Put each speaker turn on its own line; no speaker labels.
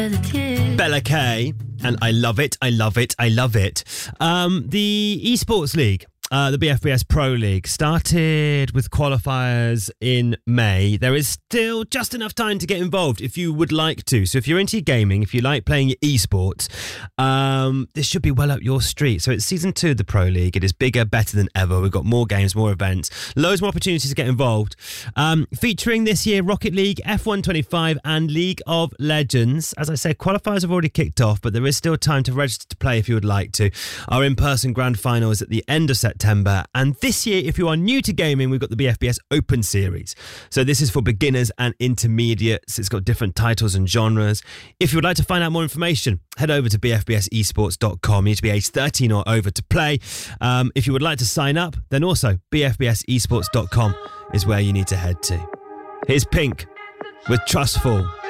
Bella K, and I love it, I love it, I love it. The Esports League, the BFBS Pro League, started with qualifiers in May. There is still just enough time to get involved if you would like to. So if you're into your gaming, if you like playing your esports, this should be well up your street. So it's season 2 of the Pro League. It is bigger, better than ever. We've got more games, more events, loads more opportunities to get involved. Featuring this year Rocket League, F1 25 and League of Legends. As I said, qualifiers have already kicked off, but there is still time to register to play if you would like to. Our in-person grand final is at the end of September. And this year, if you are new to gaming, we've got the BFBS Open Series. So this is for beginners and intermediates. It's got different titles and genres. If you would like to find out more information, head over to bfbsesports.com. You need to be age 13 or over to play. If you would like to sign up, then also bfbsesports.com is where you need to head to. Here's Pink with Trustful.